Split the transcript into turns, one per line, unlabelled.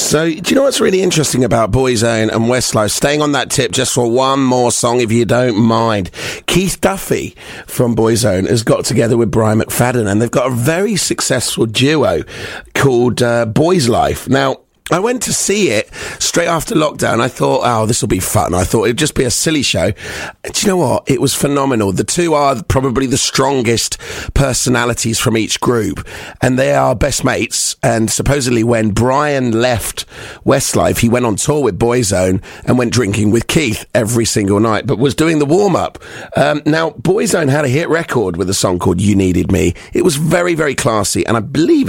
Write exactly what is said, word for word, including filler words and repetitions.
So, do you know what's really interesting about Boyzone and Westlife? Staying on that tip just for one more song, if you don't mind. Keith Duffy from Boyzone has got together with Brian McFadden, and they've got a very successful duo called uh, Boys Life. Now, I went to see it straight after lockdown. I thought, oh, this will be fun. I thought it'd just be a silly show. And do you know what? It was phenomenal. The two are probably the strongest personalities from each group, and they are best mates. And supposedly when Brian left Westlife, he went on tour with Boyzone and went drinking with Keith every single night, but was doing the warm-up. Um, now, Boyzone had a hit record with a song called You Needed Me. It was very, very classy, and I believe